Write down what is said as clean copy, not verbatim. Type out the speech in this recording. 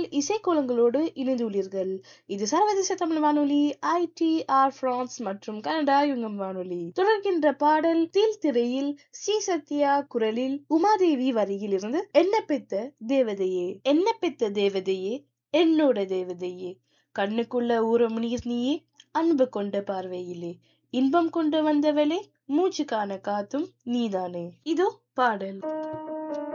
இசைக்கோலங்களோடு இணைந்துள்ளீர்கள். இது சர்வதேச தமிழ் வானொலி ITR பிரான்ஸ் மற்றும் கனடா யுங்கம் வானொலி. தொடர்கின்ற பாடல் தீல் திரையில் சி சத்யா குரலில் உமாதேவி வரியில் இருந்து என்ன பெத்த தேவதையே, என்ன பெத்த தேவதையே, என்னோட தேவதையே, கண்ணுக்குள்ள ஊறும் நீர் நீயே, அன்பு கொண்ட பார்வையிலே, இன்பம் கொண்டு வந்தவளே, மூச்சு காண காத்தும் நீதானே. இதோ பாடல்.